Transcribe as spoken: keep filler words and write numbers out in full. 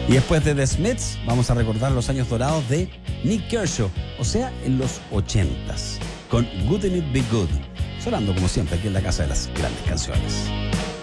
Y después de The Smiths, vamos a recordar los años dorados de Nick Kershaw, o sea, en los ochentas, con Wouldn't It Be Good, sonando como siempre aquí en la casa de las grandes canciones.